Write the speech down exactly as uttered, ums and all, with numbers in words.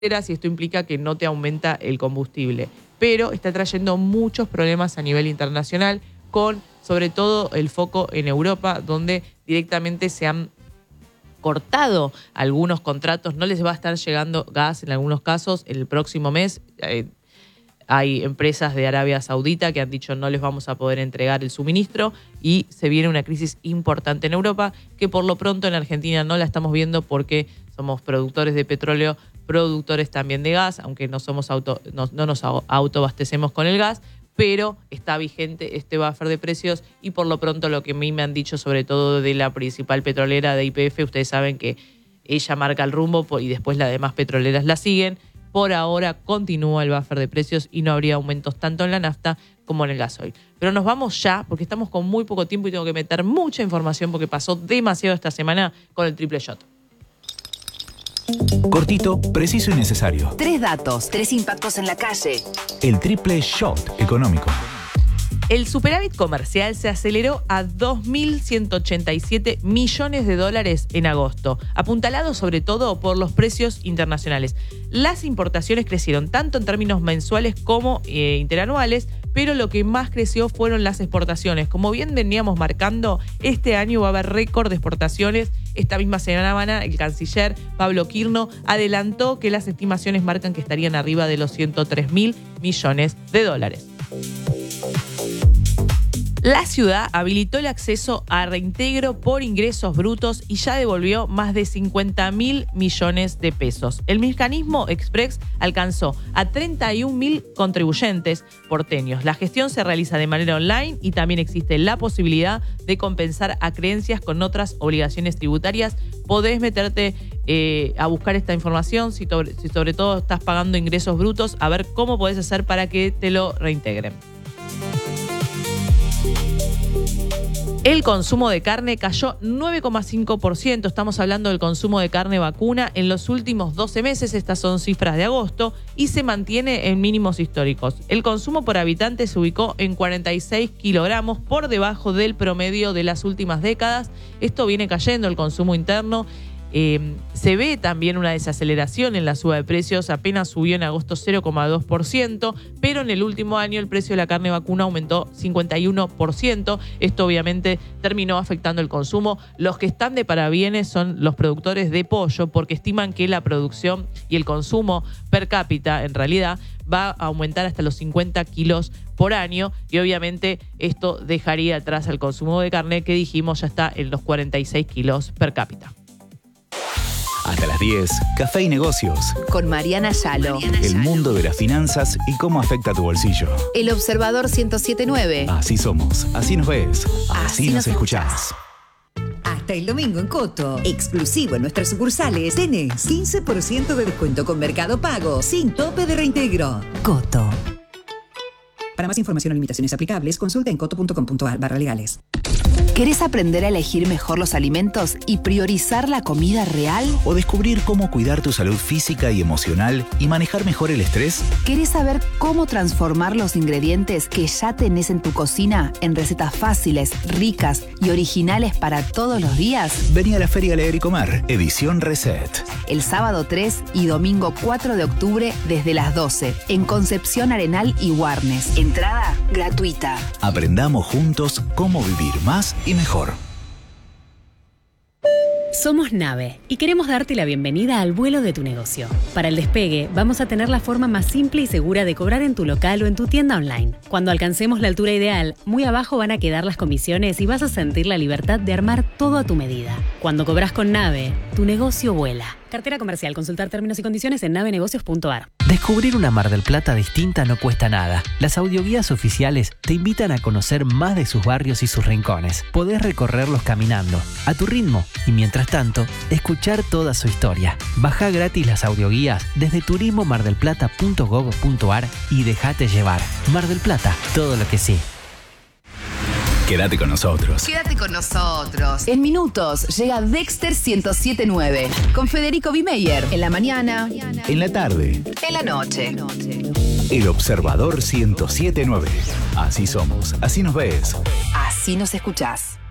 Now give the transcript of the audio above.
y esto implica que no te aumenta el combustible. Pero está trayendo muchos problemas a nivel internacional, con sobre todo el foco en Europa, donde directamente se han cortado algunos contratos, no les va a estar llegando gas en algunos casos el próximo mes. Eh, hay empresas de Arabia Saudita que han dicho no les vamos a poder entregar el suministro y se viene una crisis importante en Europa que por lo pronto en Argentina no la estamos viendo porque somos productores de petróleo, productores también de gas, aunque no, somos auto, no, no nos autoabastecemos con el gas, pero está vigente este buffer de precios y por lo pronto lo que a mí me han dicho sobre todo de la principal petrolera de Y P F, ustedes saben que ella marca el rumbo y después las demás petroleras la siguen. Por ahora continúa el buffer de precios y no habría aumentos tanto en la nafta como en el gasoil. Pero nos vamos ya porque estamos con muy poco tiempo y tengo que meter mucha información porque pasó demasiado esta semana con el triple shot. Cortito, preciso y necesario. Tres datos, tres impactos en la calle. El triple shot económico. El superávit comercial se aceleró a dos mil ciento ochenta y siete millones de dólares en agosto, apuntalado sobre todo por los precios internacionales. Las importaciones crecieron tanto en términos mensuales como eh, interanuales, pero lo que más creció fueron las exportaciones. Como bien veníamos marcando, este año va a haber récord de exportaciones. Esta misma semana el canciller Pablo Quirno adelantó que las estimaciones marcan que estarían arriba de los ciento tres mil millones de dólares. La ciudad habilitó el acceso a reintegro por ingresos brutos y ya devolvió más de cincuenta mil millones de pesos. El mecanismo Express alcanzó a treinta y un mil contribuyentes porteños. La gestión se realiza de manera online y también existe la posibilidad de compensar acreencias con otras obligaciones tributarias. Podés meterte eh, a buscar esta información si, to- si sobre todo estás pagando ingresos brutos, a ver cómo podés hacer para que te lo reintegren. El consumo de carne cayó nueve coma cinco por ciento. Estamos hablando del consumo de carne vacuna en los últimos doce meses. Estas son cifras de agosto y se mantiene en mínimos históricos. El consumo por habitante se ubicó en cuarenta y seis kilogramos por debajo del promedio de las últimas décadas. Esto viene cayendo el consumo interno. Eh, se ve también una desaceleración en la suba de precios, apenas subió en agosto cero coma dos por ciento, pero en el último año el precio de la carne vacuna aumentó cincuenta y uno por ciento. Esto obviamente terminó afectando el consumo. Los que están de parabienes son los productores de pollo porque estiman que la producción y el consumo per cápita en realidad va a aumentar hasta los cincuenta kilos por año y obviamente esto dejaría atrás al consumo de carne que dijimos ya está en los cuarenta y seis kilos per cápita. Hasta las diez, Café y Negocios. Con Mariana Yalo. El mundo de las finanzas y cómo afecta tu bolsillo. El Observador ciento siete punto nueve. Así somos, así nos ves, así, Así nos nos escuchás. Hasta el domingo en Coto, exclusivo en nuestras sucursales, tenés quince por ciento de descuento con Mercado Pago, sin tope de reintegro. Coto. Para más información o limitaciones aplicables, consulta en coto punto com punto a r barra legales. ¿Querés aprender a elegir mejor los alimentos y priorizar la comida real? O descubrir cómo cuidar tu salud física y emocional y manejar mejor el estrés. ¿Querés saber cómo transformar los ingredientes que ya tenés en tu cocina en recetas fáciles, ricas y originales para todos los días? Vení a la Feria Leer y Comer, edición Reset. El sábado tres y domingo cuatro de octubre desde las doce en Concepción Arenal y Warnes. Entrada gratuita. Aprendamos juntos cómo vivir más y mejor. Somos Nave y queremos darte la bienvenida al vuelo de tu negocio. Para el despegue, vamos a tener la forma más simple y segura de cobrar en tu local o en tu tienda online. Cuando alcancemos la altura ideal, muy abajo van a quedar las comisiones y vas a sentir la libertad de armar todo a tu medida. Cuando cobras con Nave, tu negocio vuela. Cartera comercial. Consultar términos y condiciones en nave negocios punto a r. Descubrir una Mar del Plata distinta no cuesta nada. Las audioguías oficiales te invitan a conocer más de sus barrios y sus rincones. Podés recorrerlos caminando, a tu ritmo, y mientras tanto, escuchar toda su historia. Baja gratis las audioguías desde turismo mar del plata punto gob punto a r y dejate llevar. Mar del Plata, todo lo que sí. Quédate con nosotros. Quédate con nosotros. En minutos llega Dexter ciento siete punto nueve con Federico Bimeyer. En la mañana. En la tarde. En la noche. El Observador ciento siete punto nueve. Así somos, así nos ves. Así nos escuchás.